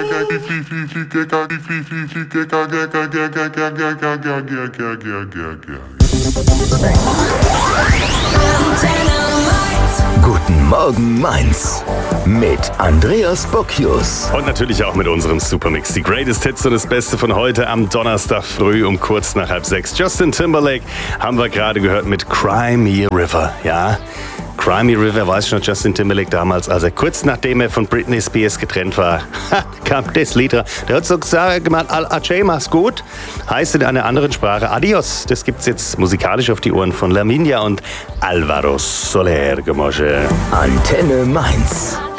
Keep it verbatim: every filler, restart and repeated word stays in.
Guten Morgen Mainz mit Andreas Bocchius. Und natürlich auch mit unserem Supermix. Die Greatest Hits und das Beste von heute am Donnerstag früh um kurz nach halb sechs. Justin Timberlake haben wir gerade gehört mit Cry Me a River. Ja, Cry Me a River, weiß schon Justin Timberlake damals, als er kurz nachdem er von Britney Spears getrennt war, kam das Lied. Der hat so gesagt, gemacht, Al-Ajay, mach's gut. Heißt in einer anderen Sprache Adios. Das gibt's jetzt musikalisch auf die Ohren von Lavinia und Alvaro Soler, Gemosche. Antenne Mainz.